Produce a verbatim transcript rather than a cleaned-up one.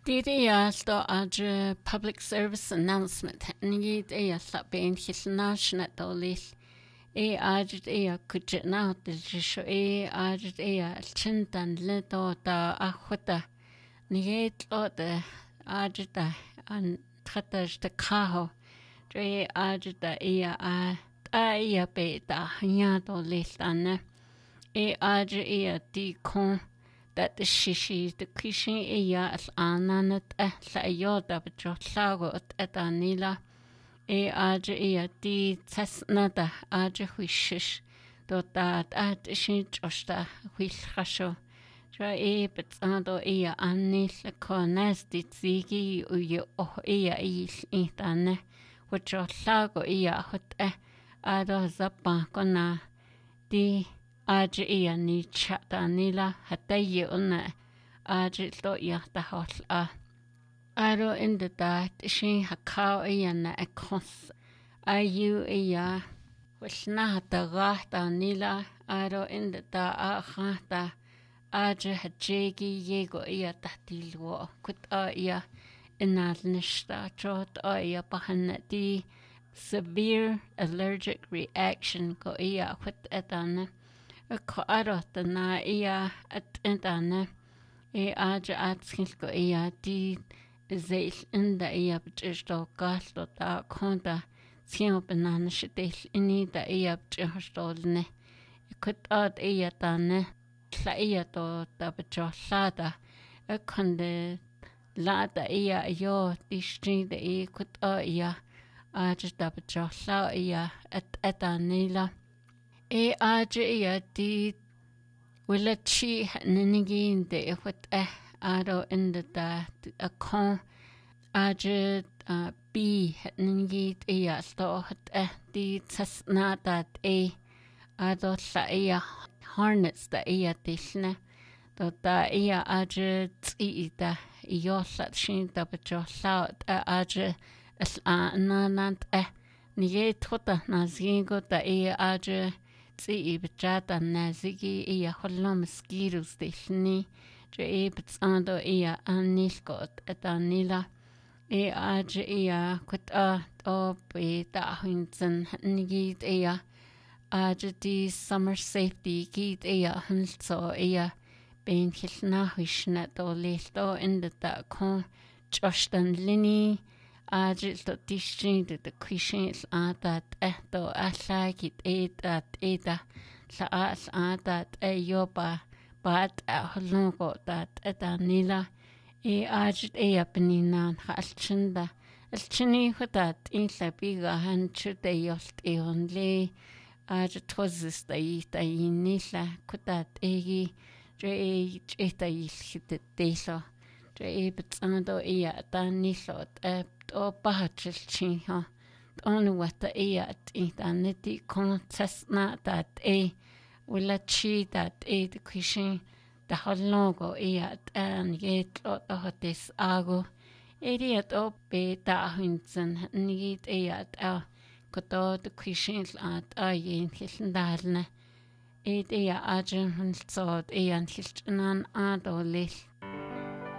Didi sto adre public service announcement. Nid ea slapen hisnashnet dolis. E adret ea kujit now the jisho e adret ea chintan lito da ahuta. Niget lo de adreta an trataj de kaho. Dre adreta ea a ta ea be da hanya dolis ane. E adre ea di kon. That the shishi the kishin iya as ananat eh la yoda bjo lago at anila e aje iya di tsnada aje wishish do that at shin josta wil khasho ja e betsando iya anil konas di zigi uye oh iya is intane bjo lago iya hot eh ado zappa kona di Aje iya ni chata nila hataye una aje lo ya ta hol a aro in the dat shin hakao iya na ekos ayu iya wishna ta gata nila aro in the da a gata aje hajegi yego iya tahtilwo kut a iya inal nishta chot a iya pahanna di severe allergic reaction ko iya kut etana a carrot na ia at entane e aja atskilko ia di zeil inda ia bjisto gasto da konda tio banana shitil ini da ia bjistolne kut ad ia tane tla ia to da bjolada a konde lada ia yo di stri da i kut a ia aja da bjola ia at etanila E aje ia di willa chi ninigin de what eh aro in the da a con aje uh, b ninigit ia sto hat eh di tsna dat e ado sa ia harness da ia disne do da ia aje tsi da io sa shin da bjo sa aje as ananant eh ni tota na zingo da ia aje Tsi bjata nazigi iya hollo mosquitoes dishni je e btsando iya anilkot etanila e aje iya kwata to be da hinzen nigit iya aje di summer safety git iya hunso iya ben hilna hishna to lesto in the da kon jostan lini Aje to distrin de de kwishins adat eto asagit edat eda la as adat e yoba bat ahlungo dat edanila e aje e apnina halchinda alchini hudat in labiga han chude yost e onle aje tozis da ita inila kudat egi je e eta ilhit deso je e betsando e atanilot e o bahachilchi ha only what the e at it and the contestna that e will achieve that e the question the hologo e at and yet lot of this ago idiot o beta hinsen need e at a koto the questions at a yin hilndalne e de agen hun sort e an hiltnan adolil